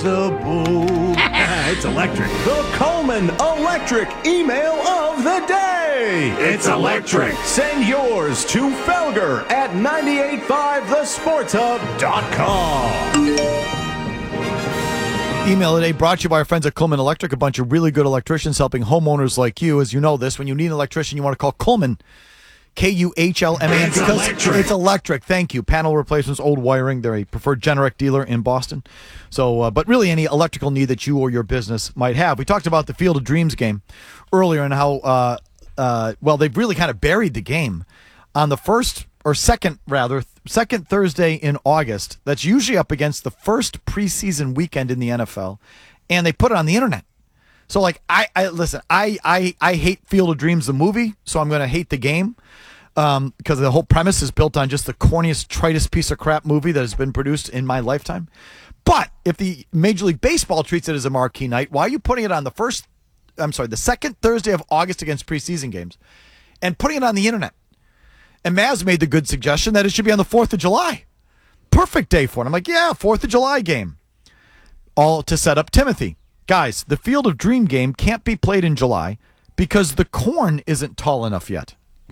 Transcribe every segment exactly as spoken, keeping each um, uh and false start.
irresistible. It's electric. The Coleman Electric email of the day. It's electric. Send yours to Felger at nine eight five the sports hub dot com. Email today brought to you by our friends at Coleman Electric, a bunch of really good electricians helping homeowners like you. As you know this, when you need an electrician, you want to call Coleman, K U H L M A N, because electric. it's electric. Thank you. Panel replacements, old wiring. They're a preferred Generac dealer in Boston. So, uh, but really any electrical need that you or your business might have. We talked about the Field of Dreams game earlier and how, uh, uh, well, they've really kind of buried the game on the first or second, rather, second Thursday in August. That's usually up against the first preseason weekend in the N F L, and they put it on the internet. So, like, I, I listen, I, I, I hate Field of Dreams, the movie, so I'm going to hate the game um, because the whole premise is built on just the corniest, tritest piece of crap movie that has been produced in my lifetime. But if the Major League Baseball treats it as a marquee night, why are you putting it on the first, I'm sorry, the second Thursday of August against preseason games and putting it on the internet? And Maz made the good suggestion that it should be on the fourth of July. Perfect day for it. I'm like, yeah, fourth of July game. All to set up Timothy. Guys, the Field of Dream game can't be played in July because the corn isn't tall enough yet.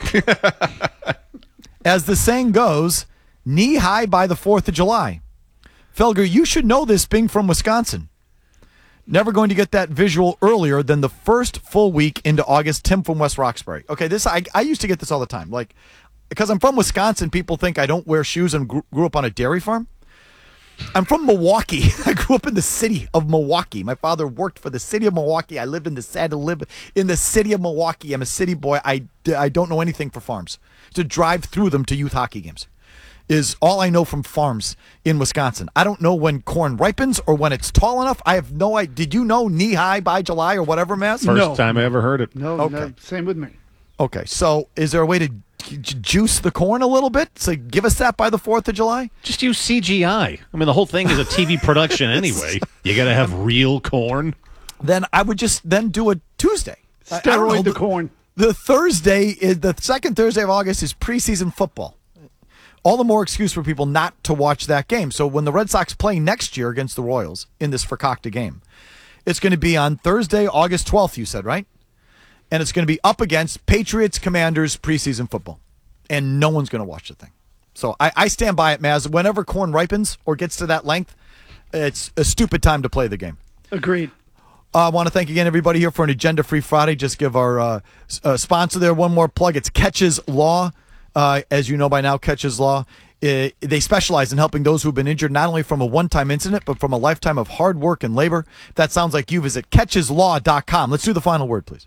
As the saying goes, knee high by the fourth of July. Felger, you should know this being from Wisconsin. Never going to get that visual earlier than the first full week into August. Tim from West Roxbury. Okay, this I, I used to get this all the time. Like, because I'm from Wisconsin, people think I don't wear shoes and grew, grew up on a dairy farm. I'm from Milwaukee. I grew up in the city of Milwaukee. My father worked for the city of Milwaukee. I lived in the had to live in the city of Milwaukee. I'm a city boy. I, I don't know anything for farms. To drive through them to youth hockey games is all I know from farms in Wisconsin. I don't know when corn ripens or when it's tall enough. I have no idea. Did you know knee high by July or whatever, Mass? First No. time I ever heard it. No, Okay. no, same with me. Okay, so is there a way to ju- juice the corn a little bit? So give us that by the fourth of July? Just use C G I. I mean, the whole thing is a T V production anyway. You got to have real corn. Then I would just then do a Tuesday. I- I don't know, Steroid the corn. The Thursday is the second Thursday of August is preseason football. All the more excuse for people not to watch that game. So when the Red Sox play next year against the Royals in this Fakakta game, it's going to be on Thursday, August twelfth, you said, right? And it's going to be up against Patriots Commanders preseason football. And no one's going to watch the thing. So I, I stand by it, Maz. Whenever corn ripens or gets to that length, it's a stupid time to play the game. Agreed. Uh, I want to thank again everybody here for an Agenda-Free Friday. Just give our uh, s- uh, sponsor there one more plug. It's Catches Law. Uh, as you know by now, Catches Law. Uh, they specialize in helping those who've been injured not only from a one-time incident, but from a lifetime of hard work and labor. If that sounds like you, visit catches law dot com. Let's do the final word, please.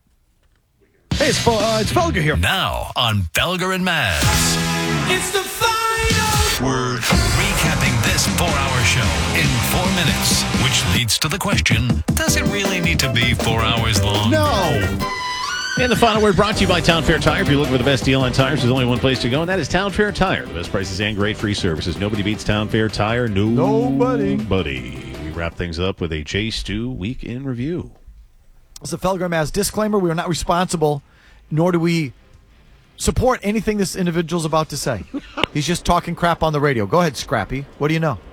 Hey, it's, uh, it's Felger here. Now on Felger and Maz. It's the final We're recapping this four-hour show in four minutes, which leads to the question, does it really need to be four hours long? No. And the final word brought to you by Town Fair Tire. If you're looking for the best deal on tires, there's only one place to go, and that is Town Fair Tire. The best prices and great free services. Nobody beats Town Fair Tire. No, Nobody. Buddy. We wrap things up with a J Stu Week in Review. So Felger has disclaimer, we are not responsible, nor do we support anything this individual's about to say. He's just talking crap on the radio. Go ahead, Scrappy. What do you know?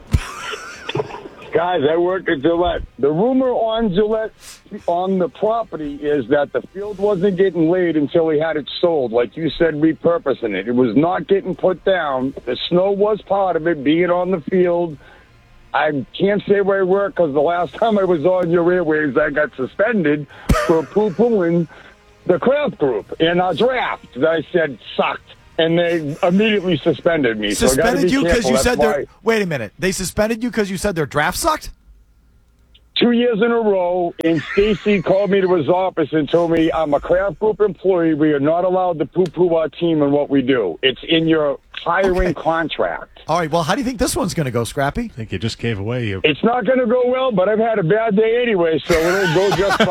Guys, I work at Gillette. The rumor on Gillette, on the property, is that the field wasn't getting laid until he had it sold. Like you said, repurposing it. It was not getting put down. The snow was part of it, being on the field. I can't say where I work because the last time I was on your airwaves, I got suspended for poo-pooing the Kraft group in our draft that I said sucked. And they immediately suspended me. So I gotta Suspended be you because careful. you That's said why- their. Wait a minute. They suspended you because you said their draft sucked? Two years in a row, and Stacy called me to his office and told me I'm a Kraft Group employee. We are not allowed to poo-poo our team and what we do. It's in your hiring Okay. contract. All right. Well, how do you think this one's going to go, Scrappy? I think you just gave away your... It's not going to go well, but I've had a bad day anyway, so it'll go just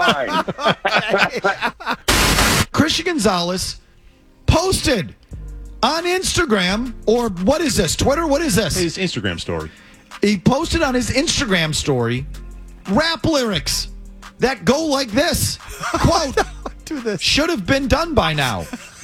fine. Christian Gonzalez posted on Instagram, or what is this? Twitter? What is this? His Instagram story. He posted on his Instagram story rap lyrics that go like this. Quote, do this. Should have been done by now.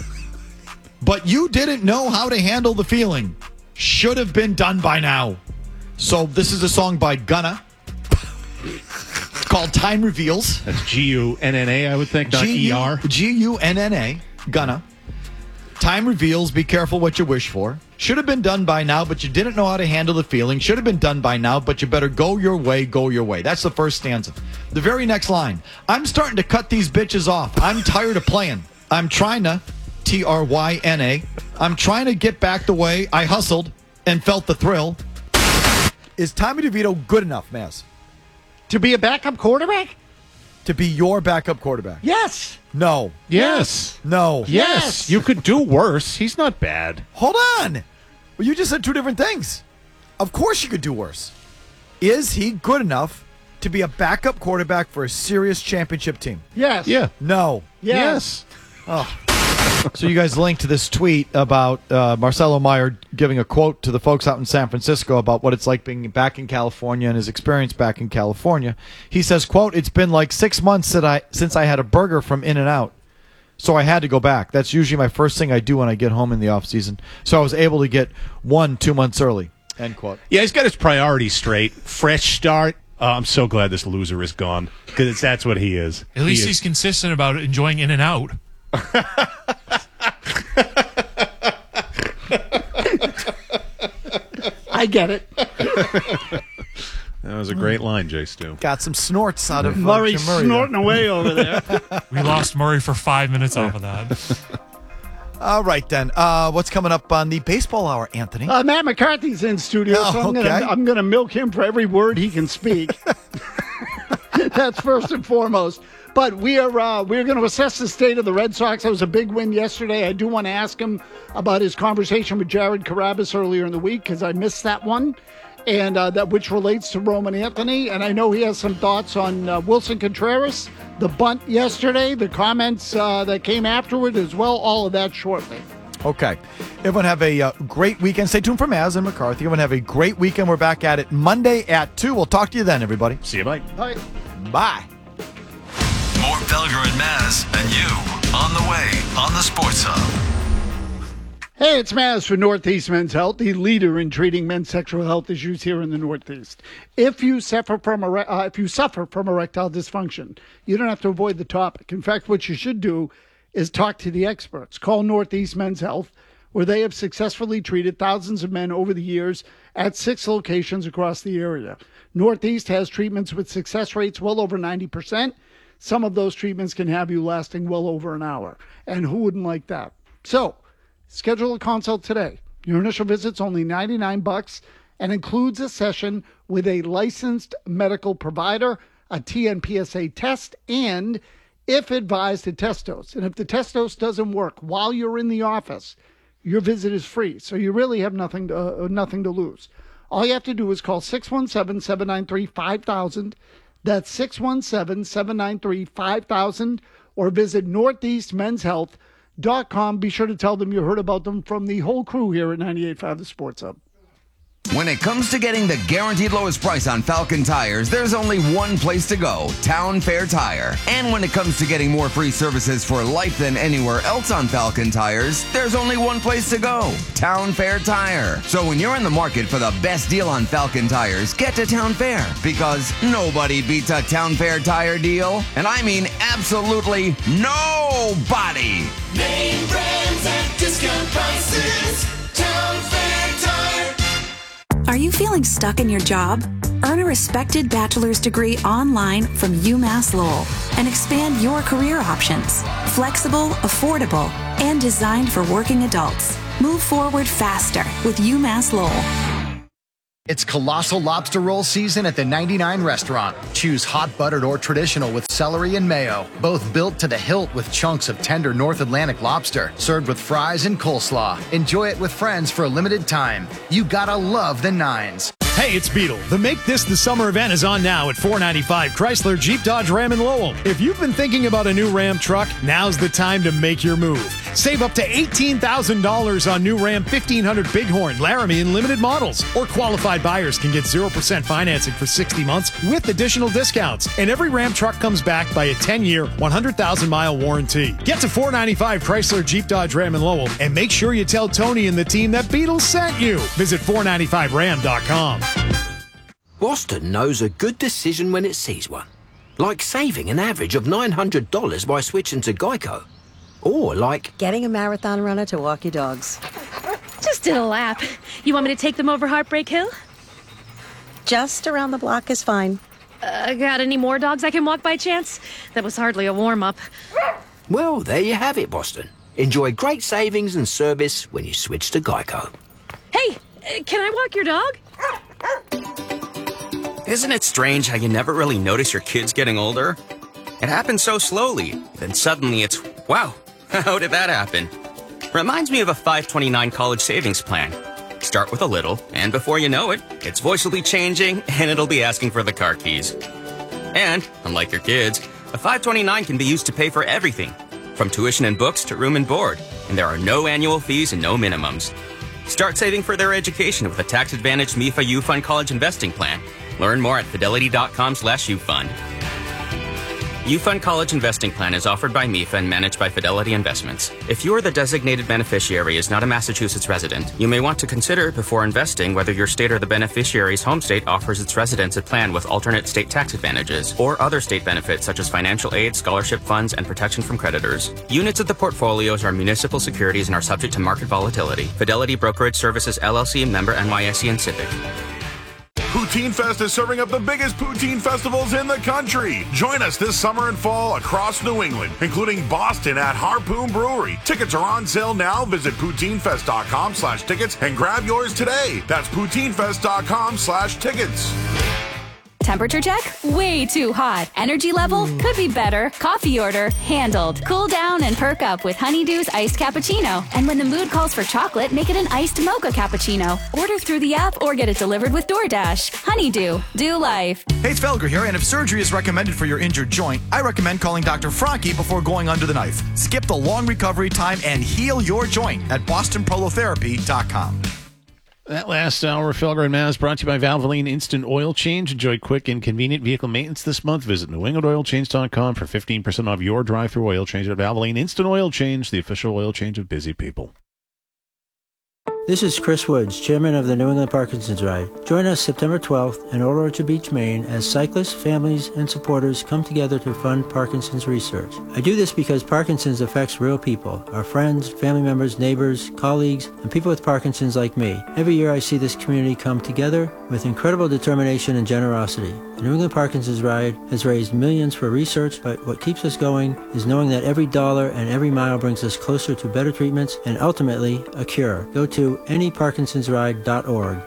But you didn't know how to handle the feeling. Should have been done by now. So this is a song by Gunna. called Time Reveals. That's G U N N A, I would think, not E R. G U N N A. Gonna. Time Reveals, be careful what you wish for. Should have been done by now, but you didn't know how to handle the feeling. Should have been done by now, but you better go your way, go your way. That's the first stanza. The very next line. I'm starting to cut these bitches off. I'm tired of playing. I'm trying to, T R Y N A. I'm trying to get back the way I hustled and felt the thrill. Is Tommy DeVito good enough, Maz? To be a backup quarterback? To be your backup quarterback? Yes. No. Yes. No. Yes. Yes. You could do worse. He's not bad. Hold on. Well, you just said two different things. Of course you could do worse. Is he good enough to be a backup quarterback for a serious championship team? Yes. Yeah. No. Yes. So you guys linked to this tweet about uh, Marcelo Meyer giving a quote to the folks out in San Francisco about what it's like being back in California and his experience back in California. He says, quote, it's been like six months that I, since I had a burger from In-N-Out, so I had to go back. That's usually my first thing I do when I get home in the off season. So I was able to get one two months early, end quote. Yeah, he's got his priorities straight. Fresh start. Oh, I'm so glad this loser is gone because that's what he is. At least he he's is. consistent about enjoying In and Out. I get it. That was a great line, Jay Stu. Got some snorts out of uh, Murray Jim Murray snorting away over there. We lost Murray for five minutes off of that. All right, then. Uh, what's coming up on the baseball hour, Anthony? Uh, Matt McCarthy's in studio, Oh, so I'm okay. gonna I'm gonna milk him for every word he can speak. That's first and foremost. But we are uh, we're going to assess the state of the Red Sox. It was a big win yesterday. I do want to ask him about his conversation with Jared Carrabis earlier in the week because I missed that one, and uh, that which relates to Roman Anthony. And I know he has some thoughts on uh, Wilson Contreras, the bunt yesterday, the comments uh, that came afterward as well. All of that shortly. Okay. Everyone have a uh, great weekend. Stay tuned for Maz and McCarthy. Everyone have a great weekend. We're back at it Monday at two. We'll talk to you then, everybody. See you, bye. Bye. Bye. More Felger and Maz and you on the way on the Sports Hub. Hey, it's Maz for Northeast Men's Health, the leader in treating men's sexual health issues here in the Northeast. If you suffer from ere- uh, if you suffer from erectile dysfunction, you don't have to avoid the topic. In fact, what you should do is talk to the experts. Call Northeast Men's Health, where they have successfully treated thousands of men over the years at six locations across the area. Northeast has treatments with success rates well over ninety percent. Some of those treatments can have you lasting well over an hour. And who wouldn't like that? So, schedule a consult today. Your initial visit's only ninety-nine bucks and includes a session with a licensed medical provider, a T N P S A test, and, if advised, a test dose. And if the test dose doesn't work while you're in the office, your visit is free. So you really have nothing to, uh, nothing to lose. All you have to do is call six one seven, seven nine three, five thousand. That's six one seven, seven nine three, five thousand, or visit northeast men's health dot com. Be sure to tell them you heard about them from the whole crew here at ninety-eight point five The Sports Hub. When it comes to getting the guaranteed lowest price on Falcon tires, there's only one place to go, Town Fair Tire. And when it comes to getting more free services for life than anywhere else on Falcon tires, there's only one place to go, Town Fair Tire. So when you're in the market for the best deal on Falcon tires, get to Town Fair, because nobody beats a Town Fair tire deal. And I mean absolutely nobody. Name brands at discount prices. Town Fair Tire. Are you feeling stuck in your job? Earn a respected bachelor's degree online from UMass Lowell and expand your career options. Flexible, affordable, and designed for working adults. Move forward faster with UMass Lowell. It's colossal lobster roll season at the ninety-nine restaurant. Choose hot buttered or traditional with celery and mayo. Both built to the hilt with chunks of tender North Atlantic lobster. Served with fries and coleslaw. Enjoy it with friends for a limited time. You gotta love the nines. Hey, it's Beetle. The Make This the Summer event is on now at four ninety-five Chrysler Jeep Dodge Ram in Lowell. If you've been thinking about a new Ram truck, now's the time to make your move. Save up to eighteen thousand dollars on new Ram fifteen hundred Bighorn, Laramie, and limited models. Or qualified buyers can get zero percent financing for sixty months with additional discounts. And every Ram truck comes back by a ten-year, one hundred thousand mile warranty. Get to four ninety-five Chrysler Jeep Dodge Ram in Lowell and make sure you tell Tony and the team that Beetle sent you. Visit four ninety-five ram dot com. Boston knows a good decision when it sees one. Like saving an average of nine hundred dollars by switching to Geico. Or like getting a marathon runner to walk your dogs. Just did a lap. You want me to take them over Heartbreak Hill? Just around the block is fine. Uh, got any more dogs I can walk by chance? That was hardly a warm-up. Well, there you have it, Boston. Enjoy great savings and service when you switch to Geico. Hey, uh, can I walk your dog? Isn't it strange how you never really notice your kids getting older? It happens so slowly, then suddenly it's, wow, how did that happen? Reminds me of a five twenty-nine college savings plan. Start with a little, and before you know it, its voice will be changing, and it'll be asking for the car keys. And, unlike your kids, a five twenty-nine can be used to pay for everything, from tuition and books to room and board, and there are no annual fees and no minimums. Start saving for their education with a tax-advantaged M I F A U-Fund College Investing Plan. Learn more at fidelity.com slash U-Fund. U-Fund College Investing Plan is offered by M I F A and managed by Fidelity Investments. If you or the designated beneficiary is not a Massachusetts resident, you may want to consider before investing whether your state or the beneficiary's home state offers its residents a plan with alternate state tax advantages or other state benefits such as financial aid, scholarship funds, and protection from creditors. Units of the portfolios are municipal securities and are subject to market volatility. Fidelity Brokerage Services, L L C, member N Y S E and SIPC. Poutine Fest is serving up the biggest poutine festivals in the country. Join us this summer and fall across New England, including Boston at Harpoon Brewery. Tickets are on sale now. Visit PoutineFest.com slash tickets and grab yours today. That's PoutineFest.com slash tickets. Temperature check? Way too hot. Energy level? Could be better. Coffee order? Handled. Cool down and perk up with Honeydew's iced cappuccino. And when the mood calls for chocolate, make it an iced mocha cappuccino. Order through the app or get it delivered with DoorDash. Honeydew. Do life. Hey, it's Felger here, and if surgery is recommended for your injured joint, I recommend calling Doctor Franke before going under the knife. Skip the long recovery time and heal your joint at boston prolotherapy dot com. That last hour of Felger and Maz brought to you by Valvoline Instant Oil Change. Enjoy quick and convenient vehicle maintenance this month. Visit new england oil change dot com for fifteen percent off your drive-through oil change at Valvoline Instant Oil Change, the official oil change of busy people. This is Chris Woods, chairman of the New England Parkinson's Ride. Join us September twelfth in Old Orchard Beach, Maine, as cyclists, families, and supporters come together to fund Parkinson's research. I do this because Parkinson's affects real people, our friends, family members, neighbors, colleagues, and people with Parkinson's like me. Every year I see this community come together with incredible determination and generosity. The New England Parkinson's Ride has raised millions for research, but what keeps us going is knowing that every dollar and every mile brings us closer to better treatments and ultimately a cure. Go to any parkinsons ride dot org.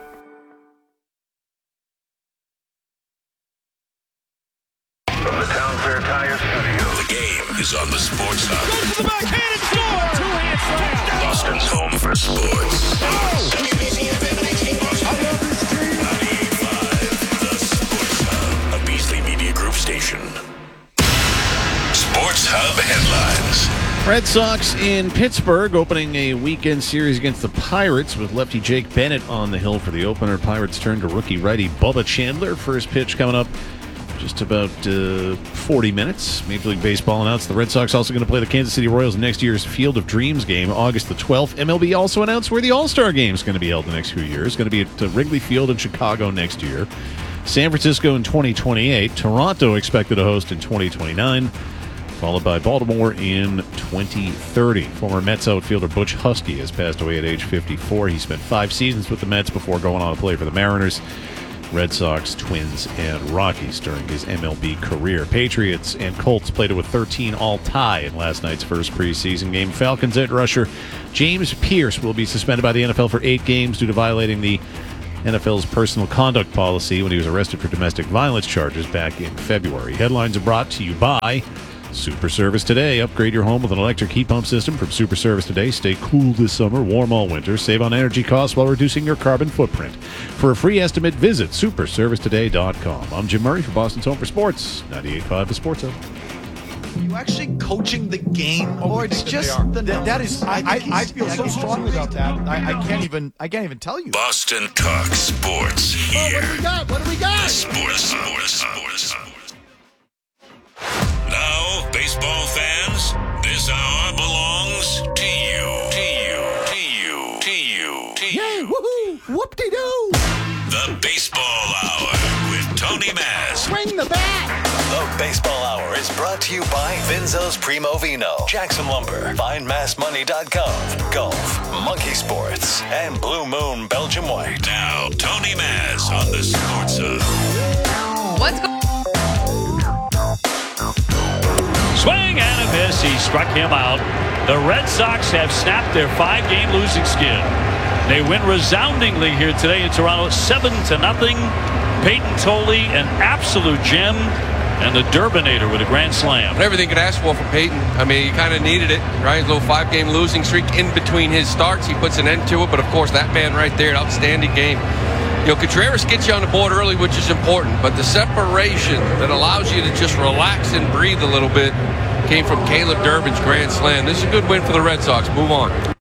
From the Town Fair Tire Studio, the game is on the Sports Hub. Goes to the backhand and score! Two-hand slam! Boston's home for sports. Oh! W B C F M nineteen Boston. I love this team. ninety-eight point five, the Sports Hub, a Beasley Media Group station. Sports Hub headlines. Red Sox in Pittsburgh opening a weekend series against the Pirates with lefty Jake Bennett on the hill for the opener. Pirates turn to rookie righty Bubba Chandler. First pitch coming up just about uh, forty minutes. Major League Baseball announced the Red Sox also going to play the Kansas City Royals in next year's Field of Dreams game, August the twelfth. M L B also announced where the All-Star game is going to be held the next few years. It's going to be at uh, Wrigley Field in Chicago next year. San Francisco in twenty twenty-eight. Toronto expected to host in twenty twenty-nine. Followed by Baltimore in twenty thirty. Former Mets outfielder Butch Husky has passed away at age fifty-four. He spent five seasons with the Mets before going on to play for the Mariners, Red Sox, Twins, and Rockies during his M L B career. Patriots and Colts played to a thirteen all tie in last night's first preseason game. Falcons edge rusher James Pierce will be suspended by the N F L for eight games due to violating the N F L's personal conduct policy when he was arrested for domestic violence charges back in February. Headlines are brought to you by Super Service Today. Upgrade your home with an electric heat pump system from Super Service Today. Stay cool this summer, warm all winter. Save on energy costs while reducing your carbon footprint. For a free estimate, visit super service today dot com. I'm Jim Murray for Boston's Home for Sports, ninety-eight point five The Sports Hub. Are you actually coaching the game, or it's just the, that is? I I, I feel so strongly about that. I, I can't even I can't even tell you. Boston Talk Sports here. Oh, what do we got? What do we got? The Sports, Sports, Sports, Sports. Now, baseball fans, this hour belongs to you. To you. To you. To you. To you. Yay! Woohoo! Whoop-de-doo! The Baseball Hour. the bat. The Baseball Hour is brought to you by Vinzo's Primo Vino, Jackson Lumber, Find Mass Money dot gov, Golf, Monkey Sports, and Blue Moon Belgium White. Now, Tony Maz on the Sports Hub. What's going Swing and a miss. He struck him out. The Red Sox have snapped their five-game losing skid. They win resoundingly here today in Toronto, seven to nothing. Peyton Tolle, an absolute gem, and the Durbinator with a grand slam. Everything you could ask for from Peyton. I mean, he kind of needed it, right? A little five-game losing streak in between his starts. He puts an end to it, but of course, that man right there, an outstanding game. You know, Contreras gets you on the board early, which is important, but the separation that allows you to just relax and breathe a little bit came from Caleb Durbin's grand slam. This is a good win for the Red Sox. Move on.